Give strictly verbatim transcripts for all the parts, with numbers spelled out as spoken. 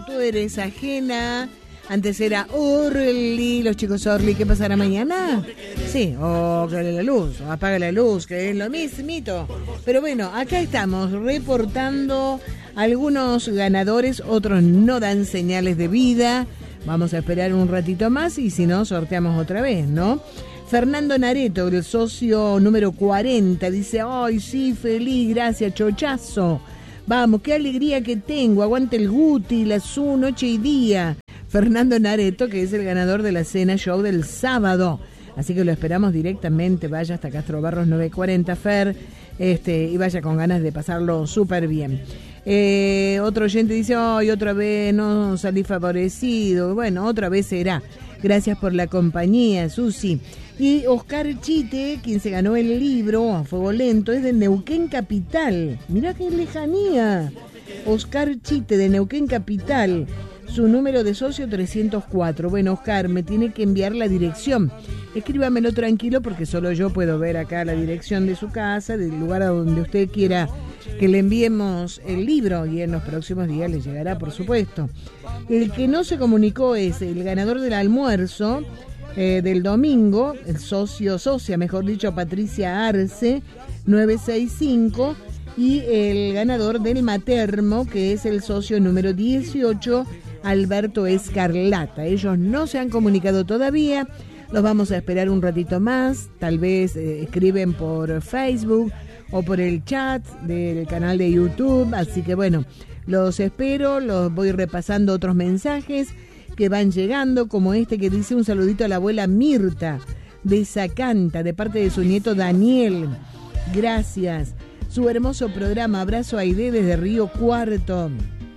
tú eres ajena. Antes era Orly, los chicos Orly, ¿qué pasará mañana? Sí, o que la luz, o apaga la luz, que es lo mismito. Pero bueno, acá estamos reportando algunos ganadores, otros no dan señales de vida. Vamos a esperar un ratito más y si no, sorteamos otra vez, ¿no? Fernando Nareto, el socio número cuarenta, dice, ay, sí, feliz, gracias, chochazo. Vamos, qué alegría que tengo, aguante el Guti, la Su, noche y día. Fernando Nareto, que es el ganador de la cena show del sábado. Así que lo esperamos directamente, vaya hasta Castro Barros nueve cuarenta, Fer, este, y vaya con ganas de pasarlo súper bien. Eh, otro oyente dice, ay, otra vez no salí favorecido. Bueno, otra vez será. Gracias por la compañía, Susi. Y Oscar Chite, quien se ganó el libro A Fuego Lento, es de Neuquén Capital. Mirá qué lejanía. Oscar Chite, de Neuquén Capital. Su número de socio trescientos cuatro. Bueno, Oscar, me tiene que enviar la dirección. Escríbamelo tranquilo porque solo yo puedo ver acá la dirección de su casa, del lugar a donde usted quiera que le enviemos el libro y en los próximos días le llegará, por supuesto. El que no se comunicó es el ganador del almuerzo eh, del domingo, el socio, socia, mejor dicho, Patricia Arce, nueve seis cinco, y el ganador del matermo, que es el socio número dieciocho, Alberto Escarlata. Ellos no se han comunicado todavía, los vamos a esperar un ratito más, tal vez eh, escriben por Facebook o por el chat del canal de YouTube, así que bueno, los espero, los voy repasando otros mensajes que van llegando, como este que dice un saludito a la abuela Mirta de Zacanta, de parte de su nieto Daniel, gracias, su hermoso programa, abrazo a Aide desde Río Cuarto.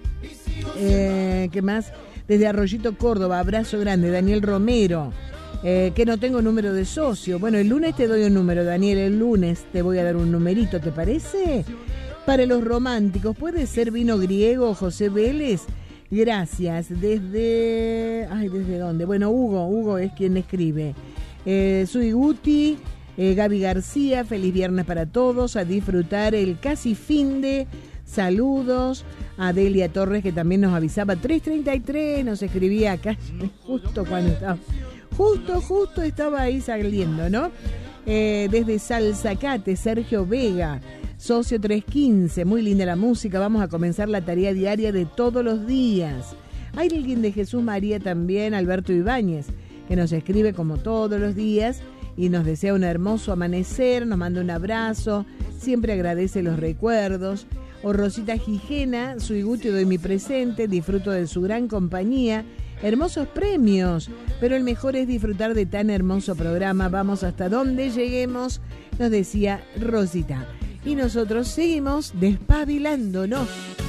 Eh, ¿Qué más? Desde Arroyito, Córdoba, abrazo grande, Daniel Romero, eh, que no tengo número de socio. Bueno, el lunes te doy un número, Daniel, el lunes te voy a dar un numerito, ¿te parece? Para los románticos, ¿puede ser vino griego, José Vélez? Gracias, desde... Ay, ¿desde dónde? Bueno, Hugo, Hugo es quien escribe. Eh, soy Guti, eh, Gaby García, feliz viernes para todos, a disfrutar el casi fin de... Saludos a Delia Torres, que también nos avisaba, tres treinta y tres, nos escribía acá, justo cuando estaba, justo, justo estaba ahí saliendo, ¿no? Eh, desde Salzacate, Sergio Vega, socio tres quince, muy linda la música, vamos a comenzar la tarea diaria de todos los días. Hay alguien de Jesús María también, Alberto Ibáñez, que nos escribe como todos los días y nos desea un hermoso amanecer, nos manda un abrazo, siempre agradece los recuerdos. O Rosita Gijena, soy Guti, doy mi presente, disfruto de su gran compañía, hermosos premios, pero el mejor es disfrutar de tan hermoso programa, vamos hasta donde lleguemos, nos decía Rosita. Y nosotros seguimos despabilándonos.